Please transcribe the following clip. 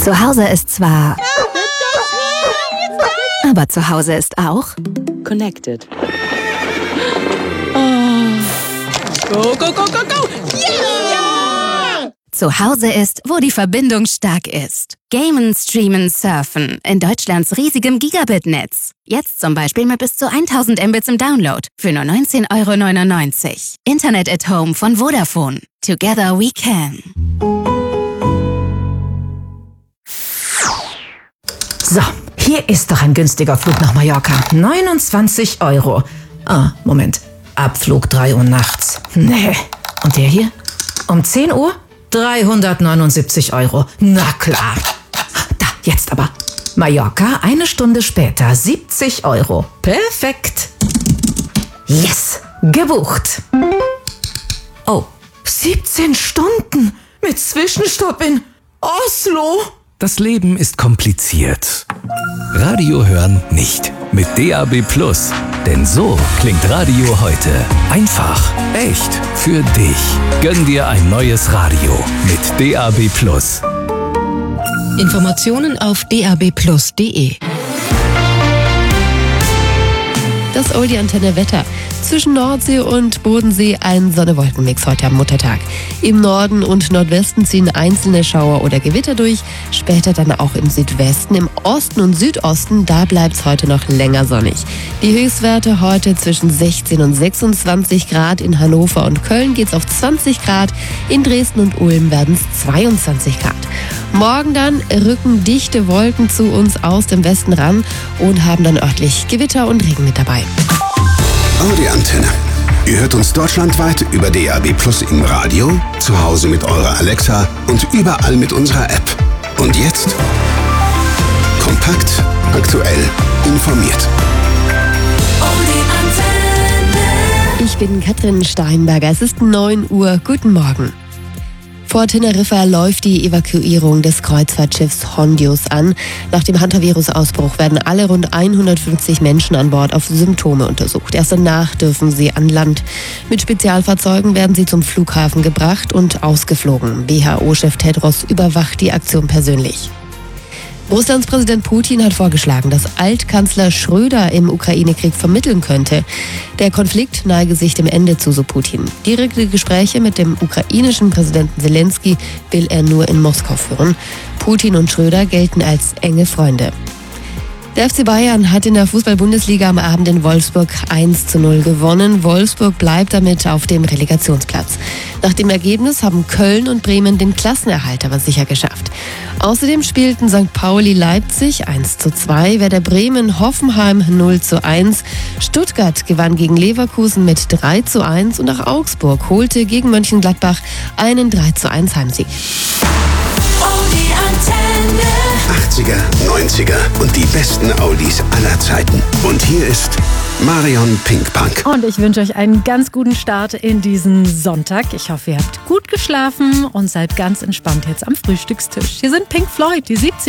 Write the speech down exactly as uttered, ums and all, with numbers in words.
Zu Hause ist zwar... Aber zu Hause ist auch... Connected. Go, go, go, go, go! Yeah! Zu Hause ist, wo die Verbindung stark ist. Gamen, streamen, surfen. In Deutschlands riesigem Gigabit-Netz. Jetzt zum Beispiel mit bis zu tausend Mbits im Download. Für nur neunzehn Euro neunundneunzig. Internet at Home von Vodafone. Together we can. So, hier ist doch ein günstiger Flug nach Mallorca. neunundzwanzig Euro. Ah, Moment. Abflug drei Uhr nachts. Nee. Und der hier? Um zehn Uhr? dreihundertneunundsiebzig Euro. Na klar. Da, jetzt aber. Mallorca, eine Stunde später, siebzig Euro. Perfekt. Yes, gebucht. Oh, siebzehn Stunden mit Zwischenstopp in Oslo. Das Leben ist kompliziert. Radio hören nicht. Mit D A B Plus. Denn so klingt Radio heute. Einfach, echt, für dich. Gönn dir ein neues Radio mit D A B Plus. Informationen auf d a b plus punkt d e. Das Oldie-Antenne-Wetter. Zwischen Nordsee und Bodensee ein Sonne-Wolken-Mix heute am Muttertag. Im Norden und Nordwesten ziehen einzelne Schauer oder Gewitter durch, später dann auch im Südwesten. Im Osten und Südosten, da bleibt es heute noch länger sonnig. Die Höchstwerte heute zwischen sechzehn und sechsundzwanzig Grad. In Hannover und Köln geht es auf zwanzig Grad. In Dresden und Ulm werden es zweiundzwanzig Grad. Morgen dann rücken dichte Wolken zu uns aus dem Westen ran und haben dann örtlich Gewitter und Regen mit dabei. Audi-Antenne. Ihr hört uns deutschlandweit über D A B Plus im Radio, zu Hause mit eurer Alexa und überall mit unserer App. Und jetzt kompakt, aktuell, informiert. Ich bin Katrin Steinberger. Es ist neun Uhr. Guten Morgen. Vor Teneriffa läuft die Evakuierung des Kreuzfahrtschiffs Hondius an. Nach dem Hantavirus-Ausbruch werden alle rund hundertfünfzig Menschen an Bord auf Symptome untersucht. Erst danach dürfen sie an Land. Mit Spezialfahrzeugen werden sie zum Flughafen gebracht und ausgeflogen. W H O-Chef Tedros überwacht die Aktion persönlich. Russlands Präsident Putin hat vorgeschlagen, dass Altkanzler Schröder im Ukraine-Krieg vermitteln könnte. Der Konflikt neige sich dem Ende zu, so Putin. Direkte Gespräche mit dem ukrainischen Präsidenten Zelensky will er nur in Moskau führen. Putin und Schröder gelten als enge Freunde. Der F C Bayern hat in der Fußball-Bundesliga am Abend in Wolfsburg eins zu null gewonnen. Wolfsburg bleibt damit auf dem Relegationsplatz. Nach dem Ergebnis haben Köln und Bremen den Klassenerhalt aber sicher geschafft. Außerdem spielten Sankt Pauli Leipzig eins zu zwei, Werder Bremen Hoffenheim null zu eins, Stuttgart gewann gegen Leverkusen mit drei zu eins und auch Augsburg holte gegen Mönchengladbach einen drei zu eins Heimsieg. achtziger, neunziger und die besten Oldies aller Zeiten. Und hier ist Marion Pinkpunk. Und ich wünsche euch einen ganz guten Start in diesen Sonntag. Ich hoffe, ihr habt gut geschlafen und seid ganz entspannt jetzt am Frühstückstisch. Hier sind Pink Floyd, die siebziger.